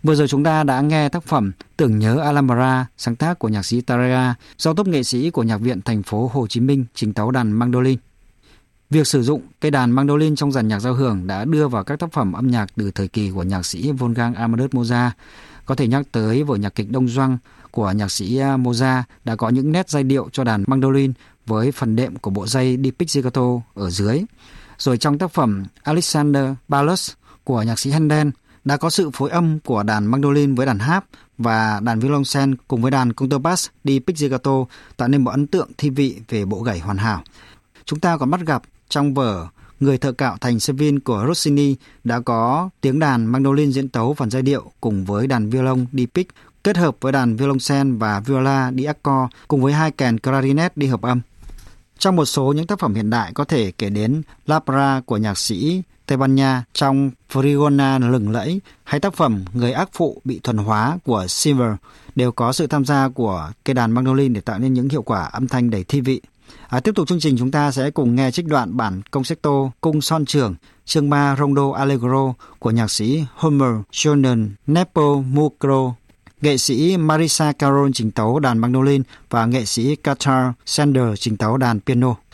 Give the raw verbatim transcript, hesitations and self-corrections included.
Vừa rồi chúng ta đã nghe tác phẩm Tưởng nhớ Alhambra, sáng tác của nhạc sĩ Tarea do tốp nghệ sĩ của Nhạc viện thành phố Hồ Chí Minh trình tấu đàn mandolin. Việc sử dụng cây đàn mandolin trong dàn nhạc giao hưởng đã đưa vào các tác phẩm âm nhạc từ thời kỳ của nhạc sĩ Wolfgang Amadeus Mozart. Có thể nhắc tới vở nhạc kịch Đông Doang của nhạc sĩ Mozart đã có những nét giai điệu cho đàn mandolin với phần đệm của bộ dây đi pizzicato ở dưới. Rồi trong tác phẩm Alexander Paulus của nhạc sĩ Handel đã có sự phối âm của đàn mandolin với đàn harp và đàn violoncel cùng với đàn contrabass đi pizzicato tạo nên một ấn tượng thi vị về bộ gảy hoàn hảo. Chúng ta còn bắt gặp trong vở Người thợ cạo thành Seville của Rossini đã có tiếng đàn mandolin diễn tấu phần giai điệu cùng với đàn violon đi pic kết hợp với đàn violoncel và viola đi accord cùng với hai kèn clarinet đi hợp âm. Trong một số những tác phẩm hiện đại có thể kể đến La Parra của nhạc sĩ Tây Ban Nha trong Frigona lừng lẫy hay tác phẩm Người ác phụ bị thuần hóa của Schiller đều có sự tham gia của cây đàn mandolin để tạo nên những hiệu quả âm thanh đầy thi vị. À, tiếp tục chương trình chúng ta sẽ cùng nghe trích đoạn bản concerto Cung Son Trưởng chương ba Rondo Allegro của nhạc sĩ Homer Jonan Nepomuceno. Nghệ sĩ Marisa Carol trình tấu đàn mandolin và nghệ sĩ Qatar Sander trình tấu đàn piano.